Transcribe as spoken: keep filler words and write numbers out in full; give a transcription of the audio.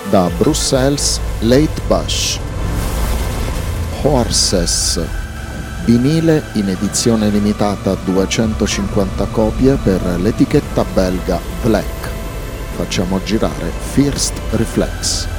da Bruxelles Late Bush. Horses, vinile in edizione limitata duecentocinquanta copie per l'etichetta belga Black. Facciamo girare First Reflex.